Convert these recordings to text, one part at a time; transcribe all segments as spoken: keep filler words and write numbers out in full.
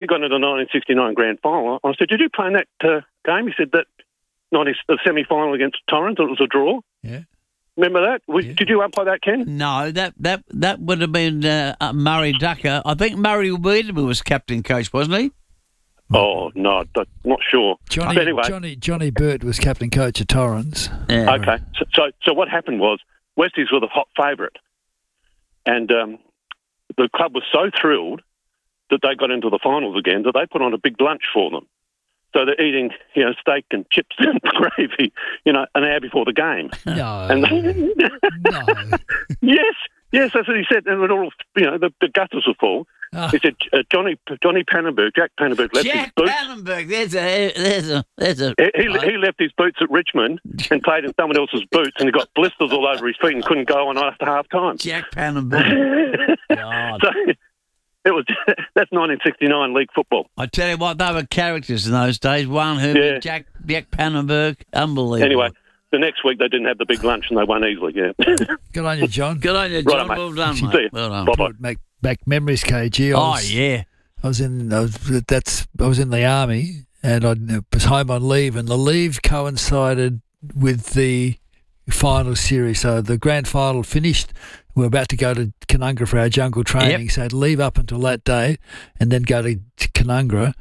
got into the nineteen sixty-nine grand final. I said, did you play in that uh, game? He said that ninety, the semi-final against Torrens, it was a draw. Yeah. Remember that? Was, Yeah. Did you umpire that, Ken? No, that that that would have been uh, uh, Murray Ducker. I think Murray Wiedemann was captain coach, wasn't he? Oh, no, I'm not sure. Johnny, But anyway, Johnny Johnny Burt was captain coach at Torrens. Yeah. okay. So, so, so what happened was Westies were the hot favourite, and um, the club was so thrilled that they got into the finals again that they put on a big lunch for them. So they're eating, you know, steak and chips and gravy, you know, an hour before the game. No. And no. yes, yes, that's what he said. And it all, you know, the, the gutters were full. Oh. He said, uh, Johnny Johnny Pannenberg, Jack Pannenberg left his Jack boots. Pannenberg, there's a there's a there's a. He, he, he left his boots at Richmond and played in someone else's boots, and he got blisters all over his feet and couldn't go on after half time. Jack Pannenberg. God. So it was that's nineteen sixty-nine league football. I tell you what, they were characters in those days. One who Yeah. Jack Jack Pannenberg, unbelievable. Anyway, the next week they didn't have the big lunch and they won easily. Yeah. Good on you, John. good on you, Right, John. mate. Well done, See mate. you. Well done. Bye-bye. Brought Back, back memories, K G. I Oh was, yeah. I was in. I was, that's. I was in the army, and I was home on leave, and the leave coincided with the final series. So the grand final finished. We were about to go to Canungra for our jungle training, Yep. so I'd leave up until that day, and then go to Canungra.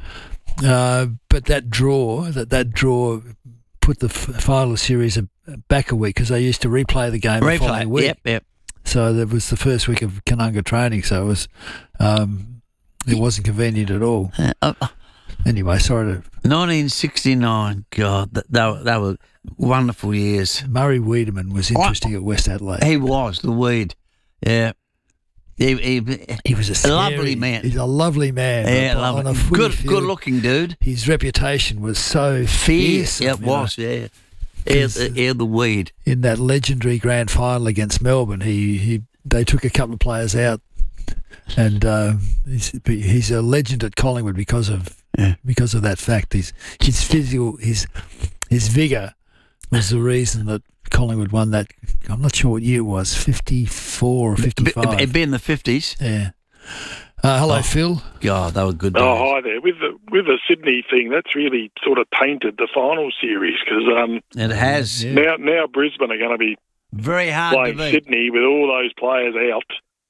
Uh, but that draw, that that draw, put the f- final series a, back a week because they used to replay the game the following Replay. week. Yep, yep. So that was the first week of Canunga training. So it was, um, it wasn't convenient at all. Uh, uh, Anyway, sorry to nineteen sixty-nine. God, that, they, were, they were wonderful years. Murray Wiedemann was interesting at West Adelaide. He was the weed. Yeah. He, he, He was a a scary, lovely man. He's a lovely man. yeah, but on lovely. a footy Good, field, good looking dude. His reputation was so Fierce. fearsome. Yeah, it you know. was. Yeah. Yeah, the, yeah, the weed. In that legendary grand final against Melbourne, he, he they took a couple of players out, and uh, he's, he's a legend at Collingwood because of Yeah. because of that fact. His his physical his his vigour was the reason that Collingwood won that. I'm not sure what year it was, fifty-four or fifty-five. It'd be in the fifties. Yeah. Uh, hello, Oh. Phil. God, they were good days. Oh, hi there. With the with the Sydney thing, that's really sort of tainted the final series because um, It has. Yeah. now now Brisbane are going to be Very hard to playing beat. Sydney with all those players out,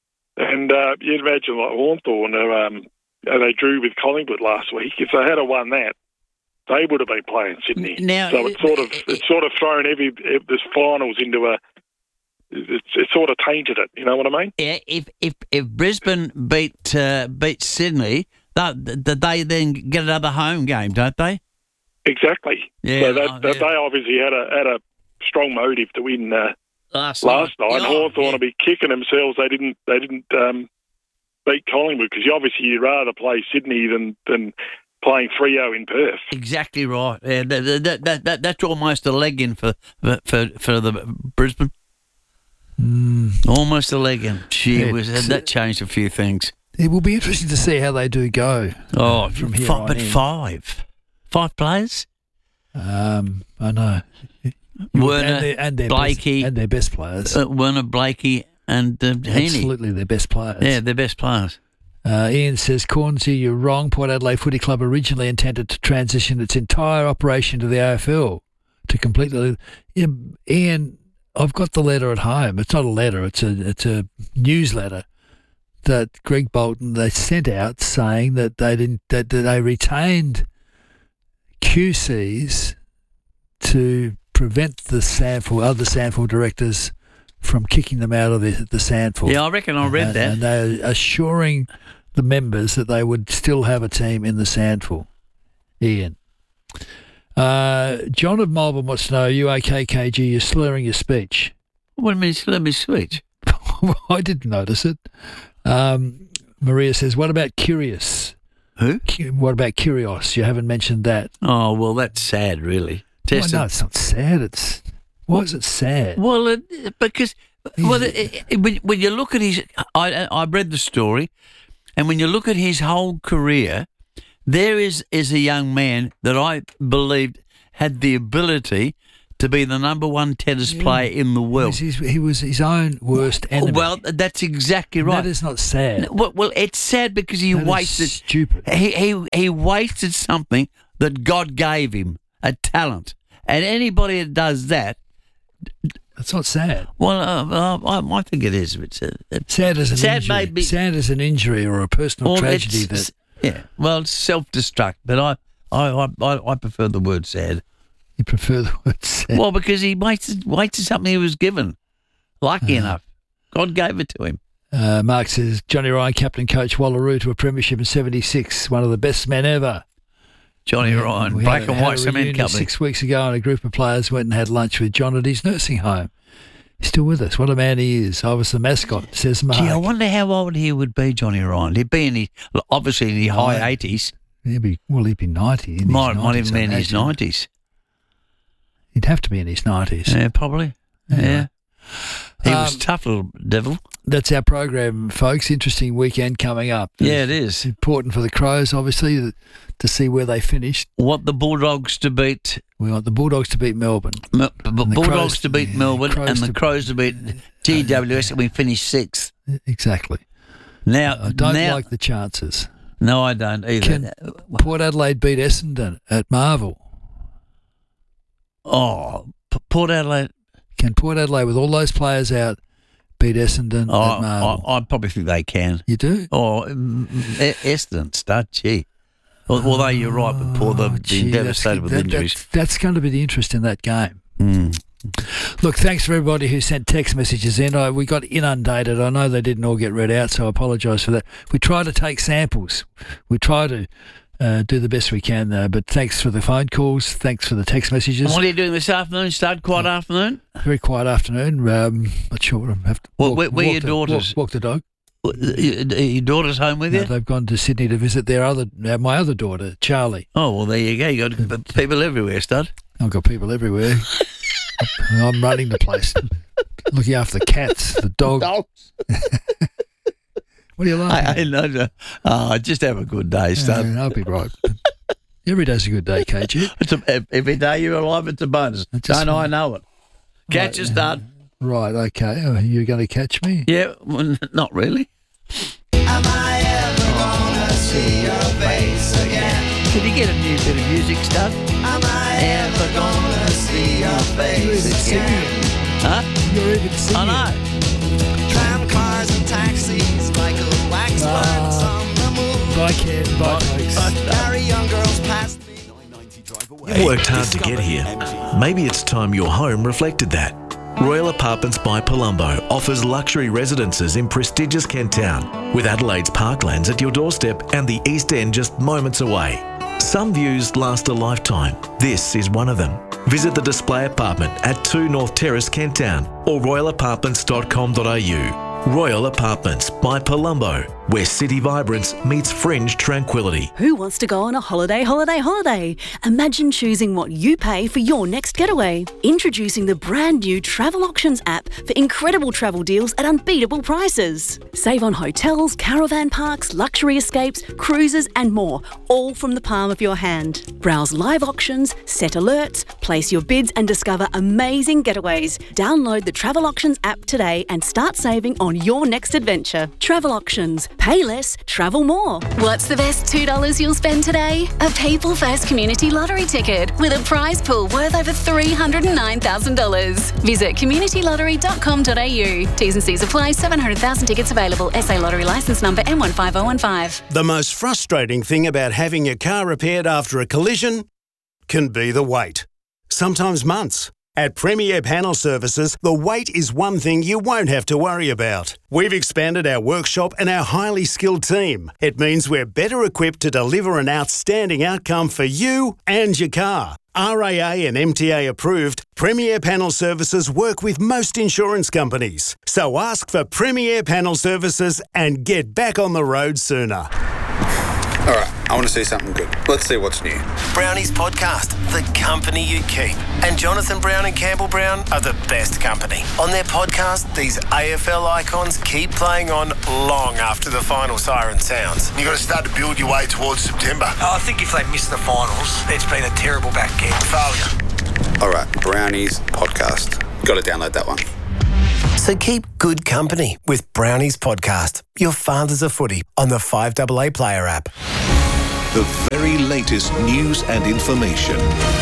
and uh, you'd imagine like Hawthorn, are, um, uh, they drew with Collingwood last week. If they had a won that, they would have been playing Sydney. Now- so it's sort of it's sort of thrown every this finals into a. It's, it's sort of tainted it. You know what I mean? Yeah, if if if Brisbane beat uh, beat Sydney, that, that they then get another home game, don't they? Exactly. Yeah, So that, oh, that yeah. they obviously had a had a strong motive to win. Uh, Last, last night. Yeah, Hawthorn yeah. will be kicking themselves. They didn't. They didn't um, beat Collingwood because obviously you'd rather play Sydney than than playing Freo in Perth. Exactly right. Yeah, that, that, that, that, that's almost a leg in for for for the Brisbane. Mm. Almost a leg in. Gee, Yeah, was, that changed a few things. It will be interesting to see how they do go. Oh, from here fi- on but in. five, five players. Um, I know. Werner, and their, and their Blakey, best, and their best players. uh, Werner, Blakey, and uh, Heaney. Absolutely, their best players. Yeah, they're best players. Uh, Ian says, Cornsey, you're wrong. Port Adelaide Footy Club originally intended to transition its entire operation to the A F L to completely. Yeah, Ian, I've got the letter at home. It's not a letter. It's a it's a newsletter that Greg Bolton they sent out saying that they didn't that, that they retained Q Cs to prevent the SANFL other SANFL directors from kicking them out of the the SANFL. Yeah, I reckon I read and, that. And they're assuring the members that they would still have a team in the SANFL. Ian. Uh, John of Melbourne wants to know, are you okay, K G? You're slurring your speech. What do you mean, let me switch? I didn't notice it. Um, Maria says, what about Curious? Who? Cu- What about Curios? You haven't mentioned that. Oh, well, that's sad, really. Well, Test no, it's not sad. It's Why is it sad? Well, it, because well, it, it, when, when you look at his, I I read the story, and when you look at his whole career, there is is a young man that I believed had the ability to be the number one tennis Yeah. player in the He world. was his, he was his own worst enemy. Well, that's exactly And right. That is not sad. Well, well, it's sad because he That is wasted. stupid. He, he he wasted something that God gave him, a talent. And anybody that does that, That's not sad. well, uh, uh, I, I think it is. It's a, it's Sad as an Sad injury. may be- sad as an injury or a personal well, tragedy. it's- That yeah. Well, it's self-destruct, but I, I, I, I prefer the word sad. you prefer the word sad. Well, because he wasted wasted something he was given. Lucky Uh-huh. enough, God gave it to him. Uh, Mark says Johnny Ryan, captain coach Wallaroo to a premiership in seventy-six, one of the best men ever. Johnny Ryan, We Black had- and had a White Cement reunion Company. Six weeks ago, and a group of players went and had lunch with John at his nursing home. He's still with us. What a man he is. I was the mascot, says Mark. Gee, I wonder how old he would be, Johnny Ryan. He'd be in his, obviously in his high Right. eighties. He'd be, well, he'd be ninety. In Might, his might nineties, even be I in his imagine. nineties. He'd have to be in his nineties. Yeah, probably. Anyway. Yeah. He was Um, tough little devil. That's our program, folks. Interesting weekend coming up. Yeah, it It's is. important for the Crows, obviously, th- to see where they finished. Want the Bulldogs to beat We want the Bulldogs to beat Melbourne. Mel- B- the Bulldogs Crows- to beat yeah, Melbourne Crows and the to- Crows to beat G W S, and we finished sixth. Exactly. Now, I don't now, like the chances. No, I don't either. Can Port Adelaide beat Essendon at Marvel? oh, P- Port Adelaide. Can Port Adelaide, with all those players out, beat Essendon Oh, at Marvel? I, I probably think they can. You do? Oh, mm, mm, Essendon start, gee. Al- Although you're right, but Port Oh, have gee, been that's- devastated with that- injuries. That's, that's going to be the interest in that game. Mm. Look, thanks for everybody who sent text messages in. I, we got inundated. I know they didn't all get read out, so I apologise for that. We try to take samples. We try to uh, do the best we can, though. But thanks for the phone calls. Thanks for the text messages. And what are you doing this afternoon? Start quiet afternoon? Very quiet afternoon. Um, not sure what I have to. Well, walk, where- where walk your the, daughters? Walk, walk the dog. Your your daughter's home with No, you? they've gone to Sydney to visit their other, uh, my other daughter, Charlie. Oh, well, there you go. You got p- people everywhere, stud. I've got people everywhere. I'm running the place, looking after the cats, the dog. What are you laughing I, I know. no. Oh, just have a good day, at? stud. Yeah, I'll be right. Every day's a good day, K G. It's a, every day you're alive, it's a bonus. I just Don't I want- know it? Catch Right, a stud. Right, okay. Oh, you're going to catch me? Yeah, well, not really. Am I ever gonna see your face again? Could you get a new bit of music, stud? Am I ever gonna see your You're even face singing again? it. Huh? You're even singing I it. know. Tram cars and taxis, Michael Wax Ah. words on the move. Bye, Ken. Bye, folks. Carry young girls past me. You've worked hard to get here. Maybe it's time your home reflected that. Royal Apartments by Palumbo offers luxury residences in prestigious Kent Town, with Adelaide's parklands at your doorstep and the East End just moments away. Some views last a lifetime. This is one of them. Visit the display apartment at two North Terrace, Kent Town, or royal apartments dot com dot a u. Royal Apartments by Palumbo, where city vibrance meets fringe tranquility. Who wants to go on a holiday, holiday, holiday? Imagine choosing what you pay for your next getaway. Introducing the brand new Travel Auctions app for incredible travel deals at unbeatable prices. Save on hotels, caravan parks, luxury escapes, cruises and more, all from the palm of your hand. Browse live auctions, set alerts, place your bids and discover amazing getaways. Download the Travel Auctions app today and start saving on your next adventure. Travel Auctions. Pay less, travel more. What's the best two dollars you'll spend today? A People First Community Lottery ticket with a prize pool worth over three hundred nine thousand dollars. Visit community lottery dot com dot a u. T's and C's apply. seven hundred thousand tickets available. S A Lottery licence number M one five oh one five. The most frustrating thing about having your car repaired after a collision can be the wait. Sometimes months. At Premier Panel Services, the wait is one thing you won't have to worry about. We've expanded our workshop and our highly skilled team. It means we're better equipped to deliver an outstanding outcome for you and your car. R A A and M T A approved, Premier Panel Services work with most insurance companies. So ask for Premier Panel Services and get back on the road sooner. All right, I want to see something good. Let's see what's new. Brownies Podcast, the company you keep. And Jonathan Brown and Campbell Brown are the best company. On their podcast, these A F L icons keep playing on long after the final siren sounds. You've got to start to build your way towards September. I think if they miss the finals, it's been a terrible back end. Failure. All right, Brownies podcast. Got to download that one. So keep good company with Brownies Podcast, your father's a footy, on the five A A Player app. The very latest news and information.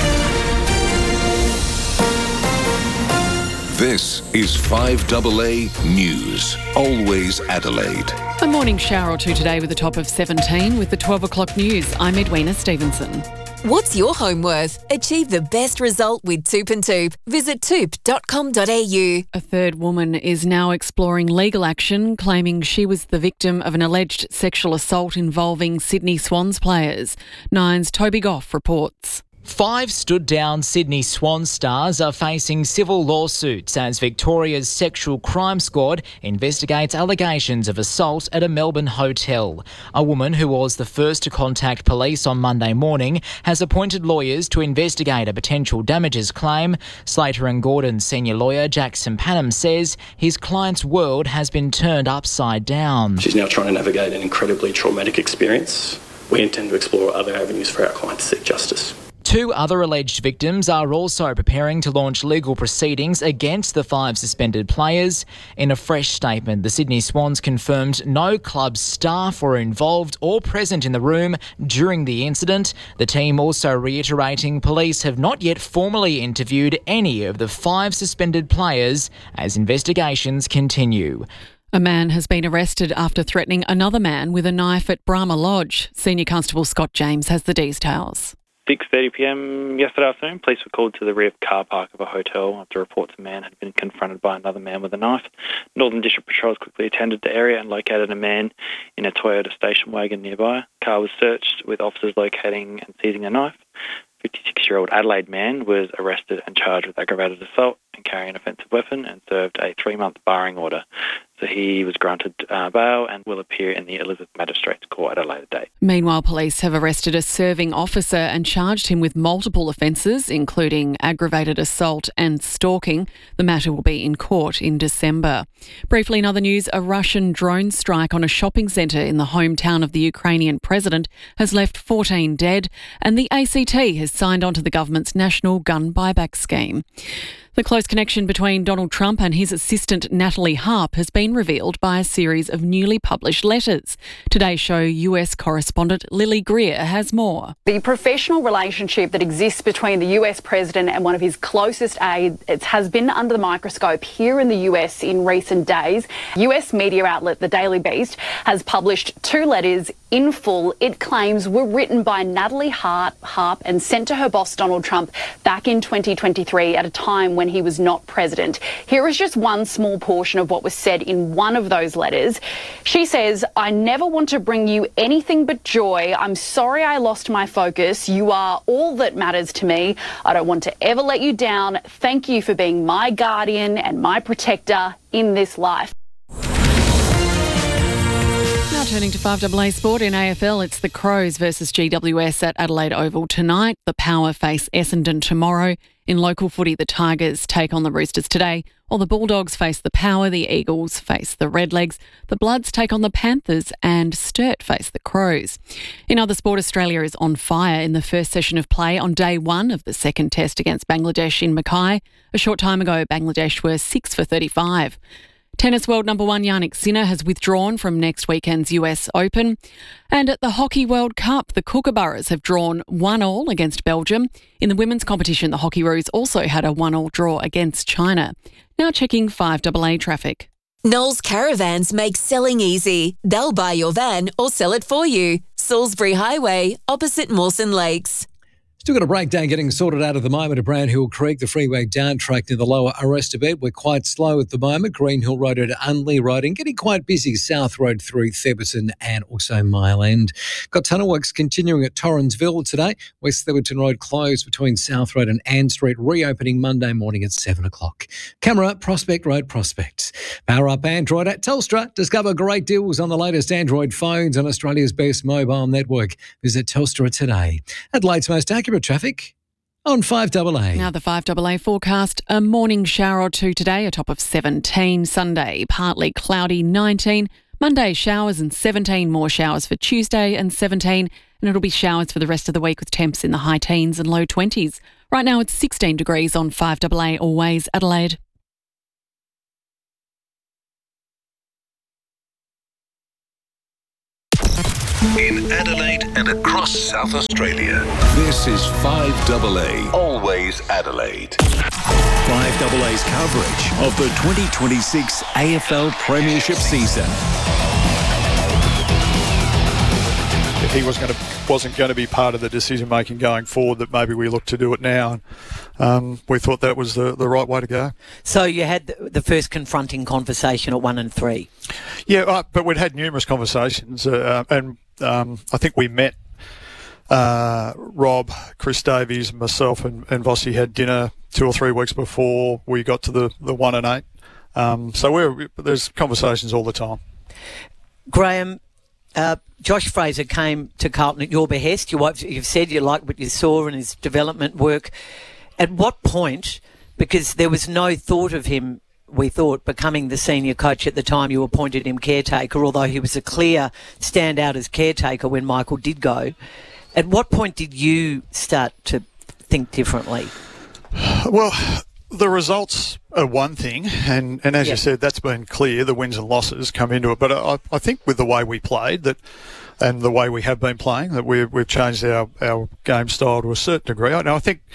This is five A A News. Always Adelaide. A morning shower or two today with a top of seventeen. With the twelve o'clock news, I'm Edwina Stevenson. What's your home worth? Achieve the best result with Toop and Toop. Visit toop dot com dot a u. A third woman is now exploring legal action, claiming she was the victim of an alleged sexual assault involving Sydney Swans players. Nine's Toby Goff reports. Five stood-down Sydney Swans stars are facing civil lawsuits as Victoria's Sexual Crime Squad investigates allegations of assault at a Melbourne hotel. A woman who was the first to contact police on Monday morning has appointed lawyers to investigate a potential damages claim. Slater and Gordon's senior lawyer Jackson Panham says his client's world has been turned upside down. She's now trying to navigate an incredibly traumatic experience. We intend to explore other avenues for our client to seek justice. Two other alleged victims are also preparing to launch legal proceedings against the five suspended players. In a fresh statement, the Sydney Swans confirmed no club staff were involved or present in the room during the incident. The team also reiterating police have not yet formally interviewed any of the five suspended players as investigations continue. A man has been arrested after threatening another man with a knife at Brahma Lodge. Senior Constable Scott James has the details. six thirty p m yesterday afternoon, police were called to the rear car park of a hotel after reports a man had been confronted by another man with a knife. Northern District Patrols quickly attended the area and located a man in a Toyota station wagon nearby. Car was searched with officers locating and seizing a knife. fifty-six-year-old Adelaide man was arrested and charged with aggravated assault and carrying an offensive weapon and served a three-month barring order. So he was granted uh, bail and will appear in the Elizabeth Magistrates Court at a later date. Meanwhile, police have arrested a serving officer and charged him with multiple offences, including aggravated assault and stalking. The matter will be in court in December. Briefly in other news, a Russian drone strike on a shopping centre in the hometown of the Ukrainian president has left fourteen dead, and the A C T has signed on to the government's national gun buyback scheme. The close connection between Donald Trump and his assistant Natalie Harp has been revealed by a series of newly published letters. Today's Show U S correspondent Lily Greer has more. The professional relationship that exists between the U S president and one of his closest aides has been under the microscope here in the U S in recent days. U S media outlet The Daily Beast has published two letters in full it claims were written by Natalie Harp, Harp and sent to her boss Donald Trump back in twenty twenty-three at a time when he was not president. Here is just one small portion of what was said in one of those letters. She says, "I never want to bring you anything but joy. I'm sorry I lost my focus. You are all that matters to me. I don't want to ever let you down. Thank you for being my guardian and my protector in this life." Now turning to five A A Sport in A F L, it's the Crows versus G W S at Adelaide Oval tonight. The Power face Essendon tomorrow. In local footy, the Tigers take on the Roosters today, while the Bulldogs face the Power, the Eagles face the Redlegs, the Bloods take on the Panthers and Sturt face the Crows. In other sport, Australia is on fire in the first session of play on day one of the second test against Bangladesh in Mackay. A short time ago, Bangladesh were six for thirty-five. Tennis world number one Jannik Sinner has withdrawn from next weekend's U S Open. And at the Hockey World Cup, the Kookaburras have drawn one all against Belgium. In the women's competition, the Hockeyroos also had a one all draw against China. Now checking five A A traffic. Knowles Caravans make selling easy. They'll buy your van or sell it for you. Salisbury Highway, opposite Mawson Lakes. Still got a breakdown getting sorted out at the moment at Brown Hill Creek, the freeway down track near the lower Arresta bed. We're quite slow at the moment. Green Hill Road at Unley Road and getting quite busy South Road through Theberton and also Mile End. Got tunnel works continuing at Torrensville today. West Theberton Road closed between South Road and Ann Street, reopening Monday morning at seven o'clock. Camera, Prospect Road, Prospect. Power up Android at Telstra. Discover great deals on the latest Android phones on Australia's best mobile network. Visit Telstra today. Adelaide's most accurate traffic on five A A. Now the five A A forecast, a morning shower or two today, a top of seventeen. Sunday, partly cloudy, nineteen. Monday, showers and seventeen, more showers for Tuesday and seventeen. and it'll be showers for the rest of the week with temps in the high teens and low twenties. Right now it's sixteen degrees on five A A Always Adelaide. In Adelaide and across South Australia, this is five A A Always Adelaide. five A A's coverage of the twenty twenty-six A F L Premiership season. If he was going to, wasn't going to be part of the decision-making going forward, that maybe we look to do it now. And um, we thought that was the, the right way to go. So you had the, the first confronting conversation at one and three? Yeah, uh, but we'd had numerous conversations. Uh, and um, I think we met uh, Rob, Chris Davies, myself and, and Vossi had dinner two or three weeks before we got to the, the one and eight. Um, so we're, there's conversations all the time. Graham, Uh, Josh Fraser came to Carlton at your behest. You, you've said you liked what you saw in his development work. At what point, because there was no thought of him, we thought, becoming the senior coach at the time you appointed him caretaker, although he was a clear standout as caretaker when Michael did go. At what point did you start to think differently? Well, the results are one thing, and, and as yep. you said, that's been clear. The wins and losses come into it. But I, I think with the way we played that, and the way we have been playing, that we've, we've changed our, our game style to a certain degree. Now, I think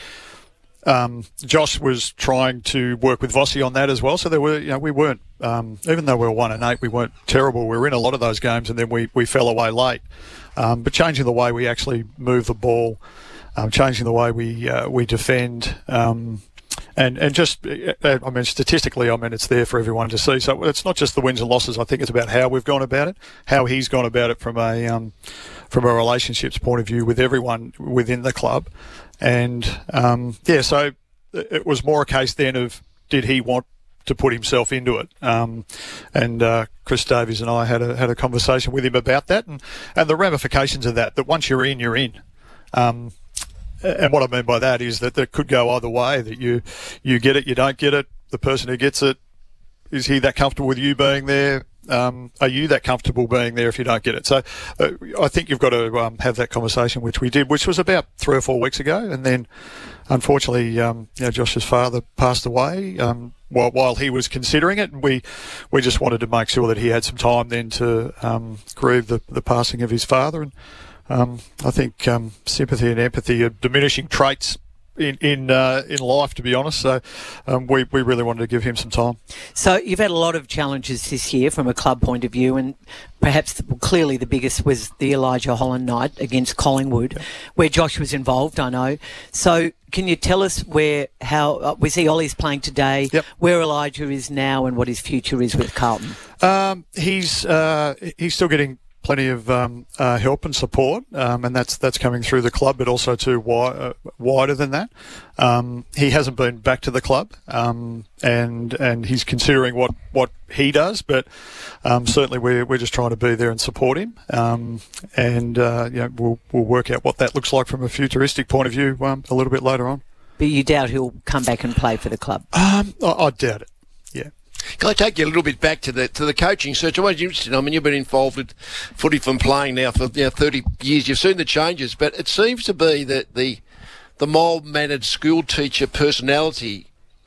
um, Josh was trying to work with Vossi on that as well. So there were, you know, we weren't, um, even though we were one and eight, we weren't terrible. We were in a lot of those games, and then we, we fell away late. Um, but changing the way we actually move the ball, um, changing the way we uh, we defend. Um, And and just, I mean, statistically, I mean, it's there for everyone to see. So it's not just the wins and losses. I think it's about how we've gone about it, how he's gone about it from a um, from a relationships point of view with everyone within the club. And, um, yeah, so it was more a case then of did he want to put himself into it? Um, and uh, Chris Davies and I had a, had a conversation with him about that and, and the ramifications of that, that once you're in, you're in. Um And what I mean by that is that that could go either way, that you you get it, you don't get it. The person who gets it, is he that comfortable with you being there? Um, are you that comfortable being there if you don't get it? So uh, I think you've got to um, have that conversation, which we did, which was about three or four weeks ago. And then, unfortunately, um, you know, Josh's father passed away um, while, while he was considering it. And we, we just wanted to make sure that he had some time then to um, grieve the, the passing of his father. And Um, I think um, sympathy and empathy are diminishing traits in in, uh, in life, to be honest. So um, we, we really wanted to give him some time. So you've had a lot of challenges this year from a club point of view, and perhaps the, clearly the biggest was the Elijah Holland night against Collingwood, yeah. where Josh was involved, I know. So can you tell us where, how, uh, we see Ollie's playing today, yep. where Elijah is now and what his future is with Carlton? Um, he's uh, he's still getting plenty of um, uh, help and support, um, and that's that's coming through the club, but also too wi- uh, wider than that. Um, he hasn't been back to the club, um, and and he's considering what, what he does, but um, certainly we're we're just trying to be there and support him, um, and uh, you know we'll we'll work out what that looks like from a futuristic point of view um, a little bit later on. But you doubt he'll come back and play for the club? Um, I, I doubt it. Yeah. Can I take you a little bit back to the to the coaching search? I'm always interested. I mean, you've been involved with footy from playing now for you know, thirty years. You've seen the changes, but it seems to be that the the mild-mannered school teacher personality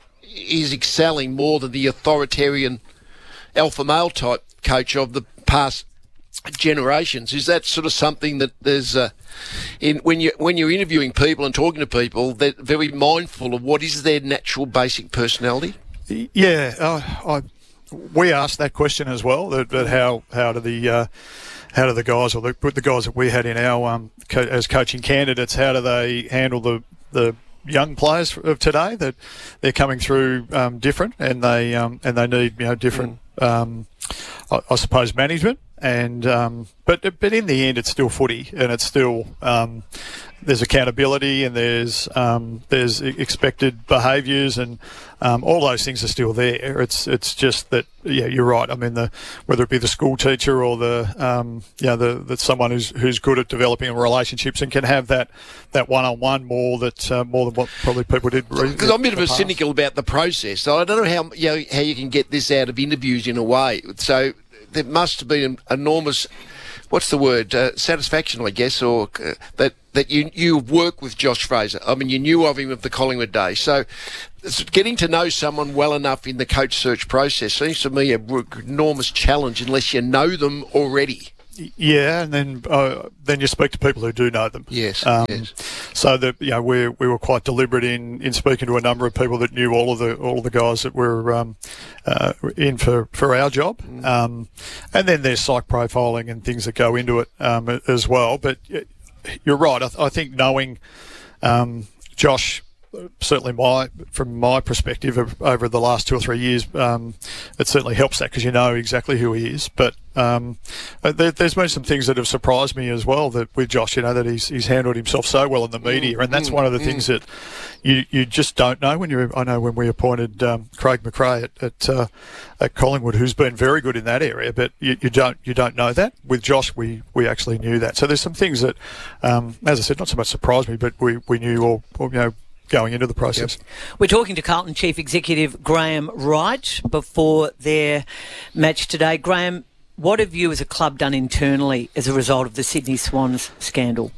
is excelling more than the authoritarian alpha male type coach of the past generations. Is that sort of something that there's uh, in when you when you're interviewing people and talking to people, they're very mindful of what is their natural basic personality? Yeah, uh, I, we asked that question as well. That, that how how do the uh, how do the guys or the, the guys that we had in our um, co- as coaching candidates, how do they handle the the young players of today? That they're coming through um, different, and they um, and they need you know different, um, I, I suppose, management. And um, but but in the end, it's still footy, and it's still um, there's accountability, and there's um, there's expected behaviours, and um, all those things are still there. It's it's just that yeah, you're right. I mean, the whether it be the school teacher or the um, yeah, the that someone who's who's good at developing relationships and can have that that one on one more that uh, more than what probably people did. Because I'm a bit of a cynical about the process. So I don't know how you know, how you can get this out of interviews in a way. So there must have been enormous what's the word? Uh, satisfaction, I guess, or uh, that that you you work with Josh Fraser. I mean, you knew of him of the Collingwood days, so it's getting to know someone well enough in the coach search process seems to me an enormous challenge unless you know them already. Yeah, and then uh, then you speak to people who do know them. Yes, um, yes. So that you know we we were quite deliberate in, in speaking to a number of people that knew all of the all of the guys that were um, uh, in for, for our job, mm. um, and then there's psych profiling and things that go into it um, as well. But you're right. I, th- I think knowing um, Josh. Certainly, my from my perspective of, over the last two or three years, um, it certainly helps that because you know exactly who he is. But um, there, there's been some things that have surprised me as well. That with Josh, you know, that he's he's handled himself so well in the media, and that's mm, one of the mm. things that you you just don't know when you. I know when we appointed um, Craig McRae at at, uh, at Collingwood, who's been very good in that area, but you, you don't you don't know that. With Josh, we we actually knew that. So there's some things that, um, as I said, not so much surprised me, but we we knew or, or you know. going into the process. Yep. We're talking to Carlton Chief Executive Graham Wright before their match today. Graham, what have you as a club done internally as a result of the Sydney Swans scandal?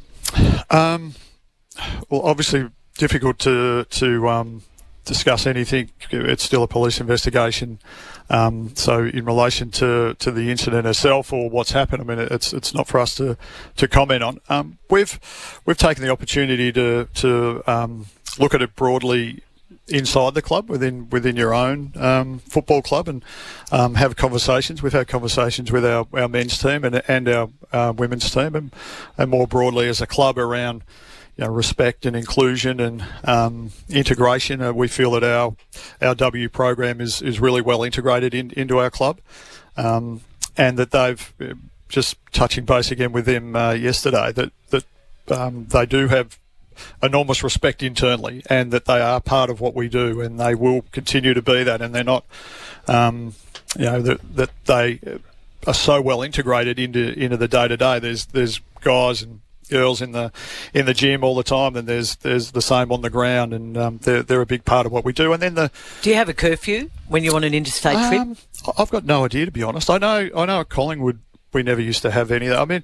Um, well, obviously difficult to to um, discuss anything. It's still a police investigation. Um, so in relation to, to the incident itself or what's happened, I mean, it's it's not for us to, to comment on. Um, we've we've taken the opportunity to to um, look at it broadly inside the club, within within your own um, football club, and um, have conversations. We've had conversations with our, our men's team and and our uh, women's team, and, and more broadly as a club around you know, respect and inclusion and um, integration. Uh, we feel that our our W program is is really well integrated in, into our club, um, and that they've just touching base again with them uh, yesterday that that um, they do have enormous respect internally, and that they are part of what we do, and they will continue to be that. And they're not, um, you know, that, that they are so well integrated into into the day to day. There's there's guys and girls in the in the gym all the time, and there's there's the same on the ground, and um, they're they're a big part of what we do. And then the do you have a curfew when you're on an interstate um, trip? I've got no idea, to be honest. I know I know at Collingwood we never used to have any of that. I mean,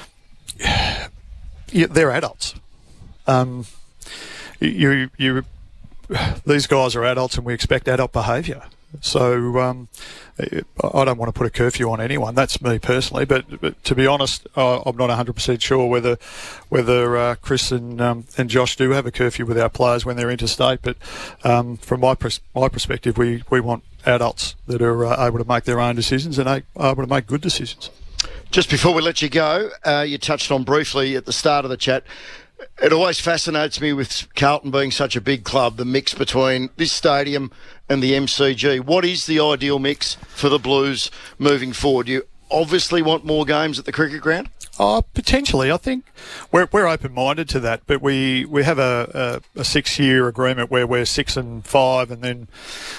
yeah, they're adults. Um, you, you, these guys are adults, and we expect adult behaviour. So um, I don't want to put a curfew on anyone. That's me personally. But, but to be honest, uh, I'm not one hundred percent sure whether whether uh, Chris and um, and Josh do have a curfew with our players when they're interstate. But um, from my pers- my perspective, we, we want adults that are uh, able to make their own decisions and able to make good decisions. Just before we let you go, uh, you touched on briefly at the start of the chat. It always fascinates me with Carlton being such a big club, the mix between this stadium and the M C G. What is the ideal mix for the Blues moving forward? You obviously want more games at the cricket ground? Oh, potentially. I think we're we're open-minded to that, but we, we have a, a, a six-year agreement where we're six and five, and then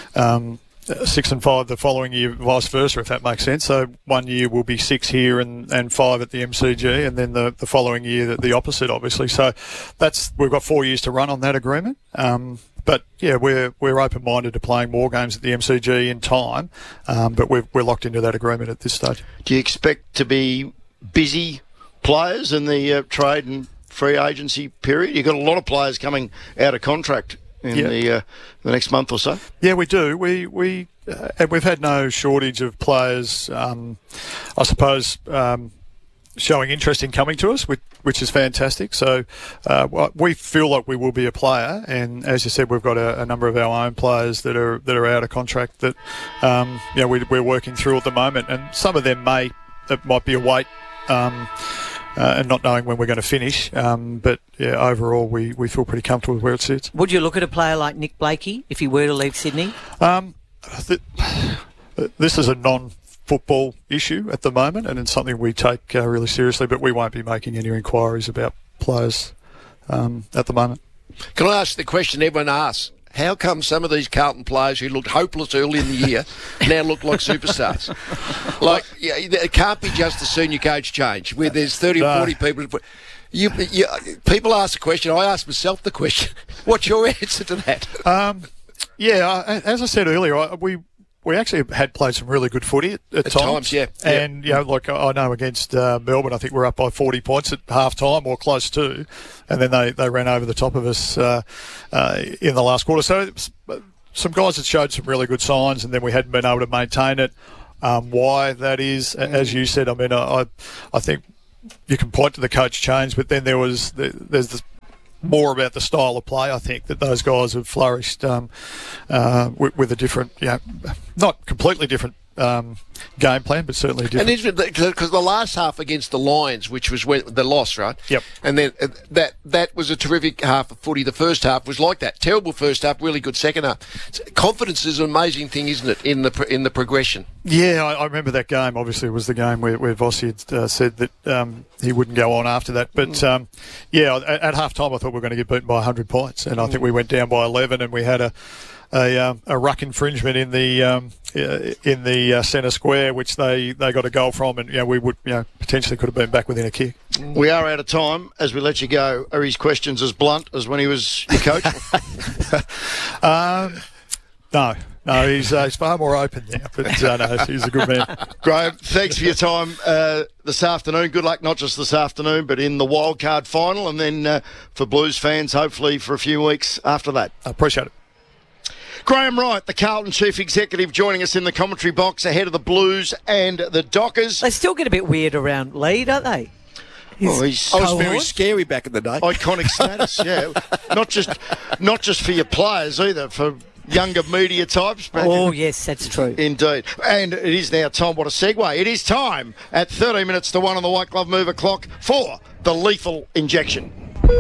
um, six and five the following year, vice versa, if that makes sense. So one year will be six here and, and five at the M C G, and then the, the following year the, the opposite, obviously. So that's we've got four years to run on that agreement. Um, but yeah, we're we're open-minded to playing more games at the M C G in time, um, but we're we're locked into that agreement at this stage. Do you expect to be busy players in the uh, trade and free agency period? You've got a lot of players coming out of contract in yeah. the uh, the next month or so. Yeah, we do. We we uh, and we've had no shortage of players. Um, I suppose um, showing interest in coming to us, which, which is fantastic. So uh, we feel like we will be a player, and as you said, we've got a, a number of our own players that are that are out of contract that um, you know we, we're working through at the moment, and some of them may it might be a wait. Um, Uh, and not knowing when we're going to finish. Um, but, yeah, overall, we, we feel pretty comfortable with where it sits. Would you look at a player like Nick Blakey if he were to leave Sydney? Um, th- this is a non-football issue at the moment, and it's something we take uh, really seriously, but we won't be making any inquiries about players um, at the moment. Can I ask the question everyone asks? How come some of these Carlton players who looked hopeless early in the year now look like superstars? Like, yeah, it can't be just the senior coach change where there's thirty or forty people. You, you, people ask the question. I ask myself the question. What's your answer to that? Um, yeah, as I said earlier, we we actually had played some really good footy at, at, At times. times, yeah. And, you know, like I know against uh, Melbourne, I think we're up by forty points at half-time or close to, and then they, they ran over the top of us uh, uh, in the last quarter. So it's, some guys that showed some really good signs, and then we hadn't been able to maintain it. Um, why that is, as you said, I mean, I I think you can point to the coach change, but then there was there's the, more about the style of play. I think that those guys have flourished um, uh, with, with a different, you know, not completely different um, game plan, but certainly different. And because the last half against the Lions, which was where the loss, right? Yep. And then uh, that that was a terrific half of footy. The first half was like that. Terrible first half, really good second half. So confidence is an amazing thing, isn't it, in the in the progression? Yeah, I, I remember that game. Obviously, it was the game where, where Vossi had uh, said that um, he wouldn't go on after that. But, um, yeah, at, at half-time I thought we were going to get beaten by one hundred points, and I think we went down by eleven, and we had a a, um, a ruck infringement in the um, uh, in the uh, centre square, which they, they got a goal from, and you know, we would you know potentially could have been back within a kick. We are out of time. As we let you go, are his questions as blunt as when he was your coach? um, no. No, he's, uh, he's far more open now, but uh, no, he's a good man. Graham, thanks for your time uh, this afternoon. Good luck, not just this afternoon, but in the wildcard final, and then uh, for Blues fans, hopefully for a few weeks after that. I appreciate it. Graham Wright, the Carlton Chief Executive, joining us in the commentary box ahead of the Blues and the Dockers. They still get a bit weird around Lee, don't they? Well, he's I was very scary back in the day. Iconic status, yeah. Not just, not just for your players either, for younger media types. Oh, yes, that's true. Indeed. And it is now time, what a segue. It is time at thirteen minutes to one on the White Glove Mover clock for the lethal injection.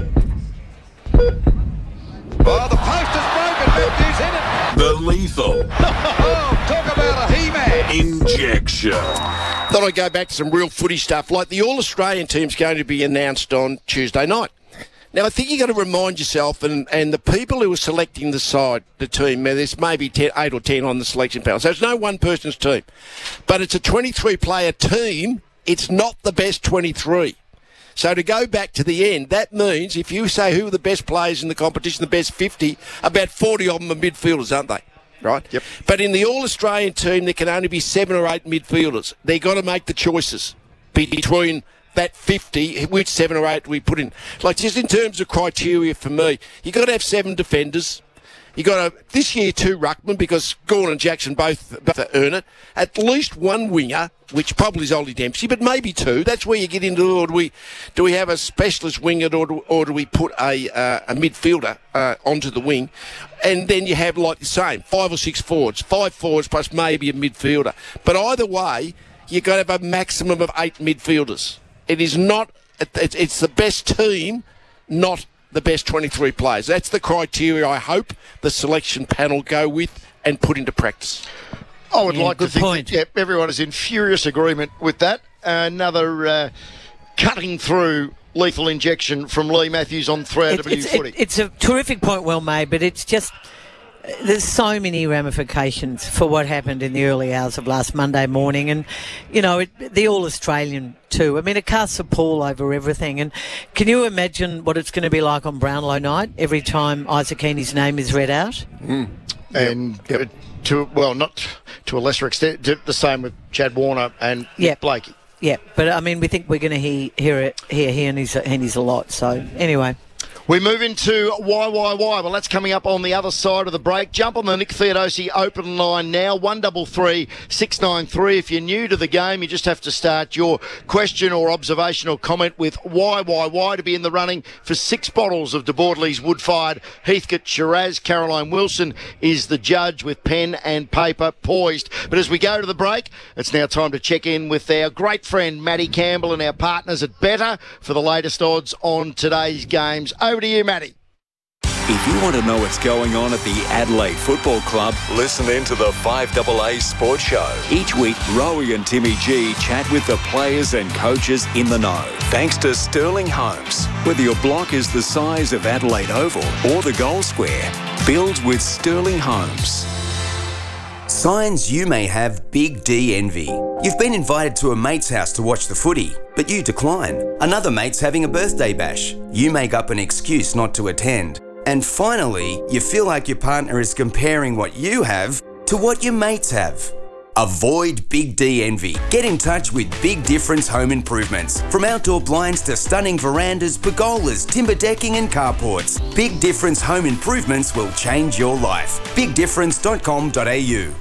Oh, the post is broken. Matthews hit it. The lethal Oh, talk about a He-Man. injection. Thought I'd go back to some real footy stuff. Like the All-Australian team's going to be announced on Tuesday night. Now, I think you've got to remind yourself and, and the people who are selecting the side, the team, there's maybe ten, eight or ten on the selection panel. So it's no one person's team. But it's a twenty-three player team. It's not the best twenty-three. So to go back to the end, that means if you say who are the best players in the competition, the best fifty, about forty of them are midfielders, aren't they? Right? Yep. But in the All-Australian team, there can only be seven or eight midfielders. They've got to make the choices between that fifty, which seven or eight we put in. Like, just in terms of criteria for me, you've got to have seven defenders. You got to, this year, two ruckmen, because Gawn and Jackson both, both earn it. At least one winger, which probably is Ollie Dempsey, but maybe two. That's where you get into, or do we, do we have a specialist winger, or do, or do we put a uh, a midfielder uh, onto the wing? And then you have, like the same, five or six forwards, five forwards plus maybe a midfielder. But either way, you've got to have a maximum of eight midfielders. It is not, it's, it's the best team, not the best twenty-three players. That's the criteria I hope the selection panel go with and put into practice. I would Yeah, like to good think point. that, yeah, everyone is in furious agreement with that. Another uh, cutting through lethal injection from Lee Matthews on three R W it's, Footy. it- it's a terrific point, well made, but it's just there's so many ramifications for what happened in the early hours of last Monday morning, and you know it, the All-Australian too. I mean, it casts a pall over everything, and can you imagine what it's going to be like on Brownlow night every time Isaac Heaney's name is read out? Mm. And uh, to well, not to a lesser extent, to, the same with Chad Warner and Yep. Blakey. Yeah, but I mean, we think we're going to hear hear it, hear Heaney's, Heaney's a lot. So anyway. We move into why, why, why. Well, that's coming up on the other side of the break. Jump on the Nick Theodosi open line now, one double three six nine three. If you're new to the game, you just have to start your question or observation or comment with why, why, why to be in the running for six bottles of De Bordeley's wood-fired Heathcote Shiraz. Caroline Wilson is the judge with pen and paper poised. But as we go to the break, it's now time to check in with our great friend Matty Campbell and our partners at Better for the latest odds on today's games. Over to you, Matty. If you want to know what's going on at the Adelaide Football Club, listen in to the five A A Sports Show. Each week, Rowie and Timmy G chat with the players and coaches in the know. Thanks to Sterling Homes. Whether your block is the size of Adelaide Oval or the goal square, build with Sterling Homes. Signs you may have big D envy. You've been invited to a mate's house to watch the footy, but you decline. Another mate's having a birthday bash. You make up an excuse not to attend. And finally, you feel like your partner is comparing what you have to what your mates have. Avoid Big D envy. Get in touch with Big Difference Home Improvements. From outdoor blinds to stunning verandas, pergolas, timber decking and carports, Big Difference Home Improvements will change your life. big difference dot com dot a u.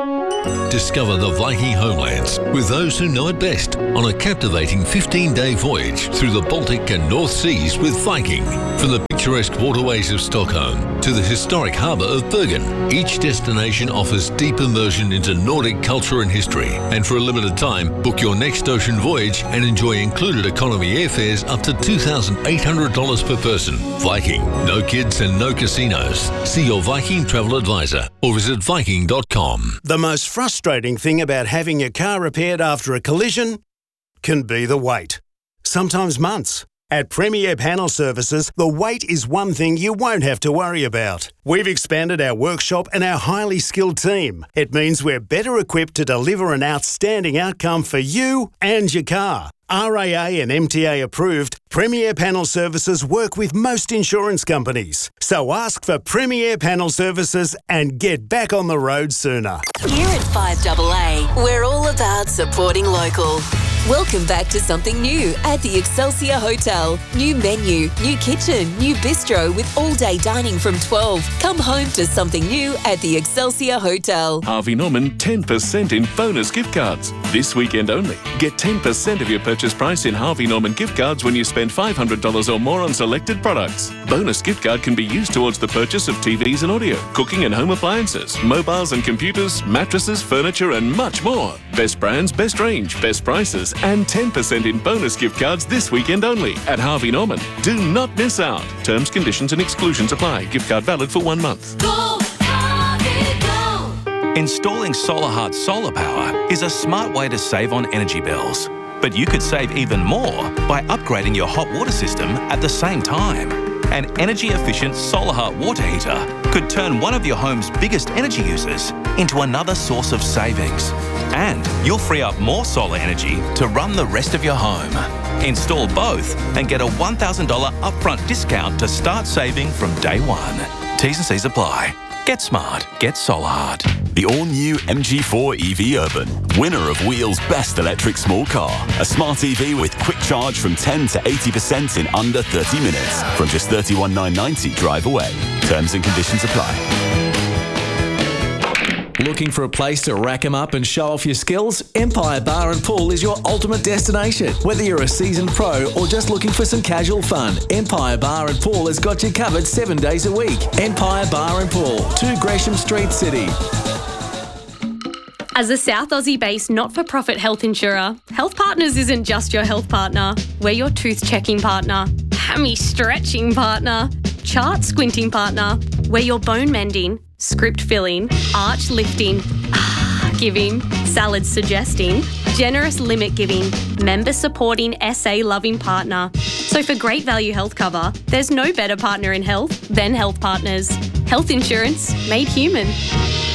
Discover the Viking homelands with those who know it best on a captivating fifteen-day voyage through the Baltic and North Seas with Viking. From the picturesque waterways of Stockholm to the historic harbour of Bergen, each destination offers deep immersion into Nordic culture and history. And for a limited time, book your next ocean voyage and enjoy included economy airfares up to two thousand eight hundred dollars per person. Viking, no kids and no casinos. See your Viking travel advisor or visit viking dot com. The most frustrating thing about having your car repaired after a collision can be the wait. Sometimes months. At Premier Panel Services, the wait is one thing you won't have to worry about. We've expanded our workshop and our highly skilled team. It means we're better equipped to deliver an outstanding outcome for you and your car. R A A and M T A approved, Premier Panel Services work with most insurance companies. So ask for Premier Panel Services and get back on the road sooner. Here at five A A, we're all about supporting local. Welcome back to something new at the Excelsior Hotel. New menu, new kitchen, new bistro with all-day dining from twelve. Come home to something new at the Excelsior Hotel. Harvey Norman ten percent in bonus gift cards. This weekend only. Get ten percent of your purchase price in Harvey Norman gift cards when you spend five hundred dollars or more on selected products. Bonus gift card can be used towards the purchase of T Vs and audio, cooking and home appliances, mobiles and computers, mattresses, furniture and much more. Best brands, best range, best prices and ten percent in bonus gift cards this weekend only at Harvey Norman. Do not miss out. Terms, conditions and exclusions apply. Gift card valid for one month. Go, Harvey, go. Installing SolarHeart solar power is a smart way to save on energy bills. But you could save even more by upgrading your hot water system at the same time. An energy-efficient SolarHeart water heater could turn one of your home's biggest energy users into another source of savings. And you'll free up more solar energy to run the rest of your home. Install both and get a one thousand dollars upfront discount to start saving from day one. T's and C's apply. Get smart. Get SolarHeart. The all-new M G four E V Urban, winner of Wheel's Best Electric Small Car. A smart E V with quick charge from ten to eighty percent in under thirty minutes from just thirty-one thousand nine hundred ninety dollars drive away. Terms and conditions apply. Looking for a place to rack 'em up and show off your skills? Empire Bar and Pool is your ultimate destination. Whether you're a seasoned pro or just looking for some casual fun, Empire Bar and Pool has got you covered seven days a week. Empire Bar and Pool, two Gresham Street, City. As a South Aussie-based not-for-profit health insurer, Health Partners isn't just your health partner. We're your tooth-checking partner, hammy-stretching partner, chart-squinting partner. We're your bone-mending, script-filling, arch-lifting, giving, salad-suggesting, generous limit-giving, member-supporting, S A-loving partner. So for great value health cover, there's no better partner in health than Health Partners. Health insurance made human.